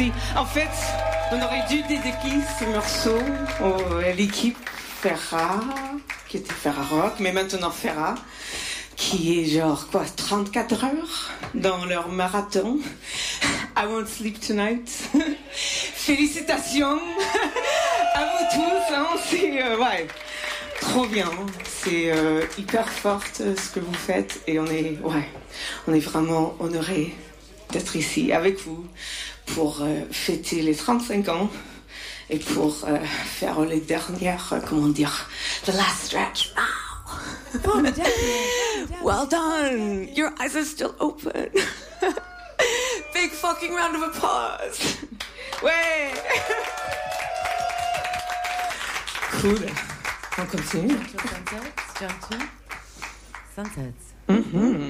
Merci. En fait, on aurait dû dédier ce morceau à l'équipe Ferra, qui était Ferra Rock, mais maintenant Ferra, qui est genre 34 heures dans leur marathon. I won't sleep tonight. Félicitations à vous tous. Hein. C'est trop bien. C'est hyper fort ce que vous faites et on est vraiment honorés d'être ici avec vous pour fêter les 35 ans et pour faire les dernières, the last stretch. Oh, well done. Your eyes are still open. Big fucking round of applause. Ouais. Cool. On continue. Sunsets. Mm-hmm.